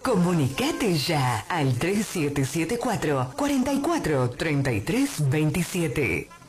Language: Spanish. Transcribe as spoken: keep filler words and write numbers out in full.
Comunicate ya al tres siete siete cuatro, cuatro cuatro, tres tres dos siete.